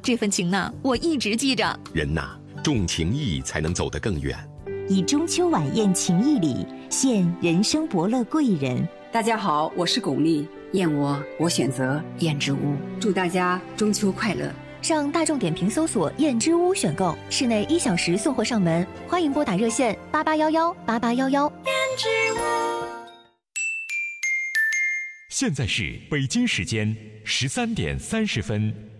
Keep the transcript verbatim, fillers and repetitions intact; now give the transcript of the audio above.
这份情呢，我一直记着。 人呐，重情义才能走得更远。 以中秋晚宴情谊礼，献人生伯乐贵人。 大家好，我是巩俐，燕窝我选择燕之屋，祝大家中秋快乐。 上大众点评搜索燕之屋选购，室内一小时送货上门，欢迎拨打热线八八幺幺八八幺幺。燕之屋。 现在是北京时间十三点三十分。